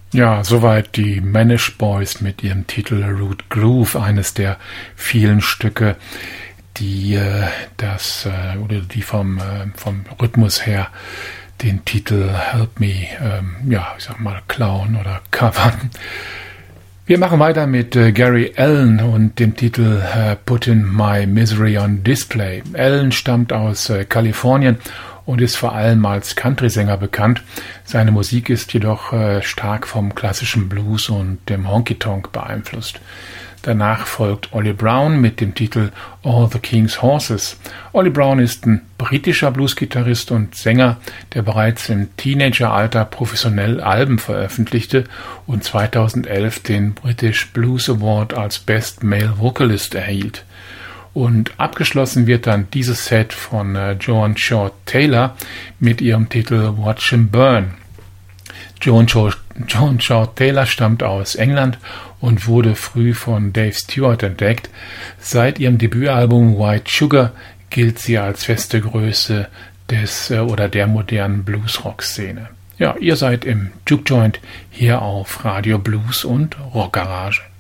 Ja, soweit die Manish Boys mit ihrem Titel Root Groove, eines der vielen Stücke, die die vom Rhythmus her den Titel Help Me, klauen oder covern. Wir machen weiter mit Gary Allan und dem Titel Putting My Misery on Display. Allan stammt aus Kalifornien und ist vor allem als Country-Sänger bekannt. Seine Musik ist jedoch stark vom klassischen Blues und dem Honky-Tonk beeinflusst. Danach folgt Ollie Brown mit dem Titel All the King's Horses. Ollie Brown ist ein britischer Bluesgitarrist und Sänger, der bereits im Teenageralter professionell Alben veröffentlichte und 2011 den British Blues Award als Best Male Vocalist erhielt. Und abgeschlossen wird dann dieses Set von Joan Shaw Taylor mit ihrem Titel Watch 'Em Burn. Joan Shaw Taylor stammt aus England und wurde früh von Dave Stewart entdeckt. Seit ihrem Debütalbum White Sugar gilt sie als feste Größe der modernen Blues-Rock-Szene. Ja, ihr seid im Juke Joint hier auf Radio Blues und Rock Garage.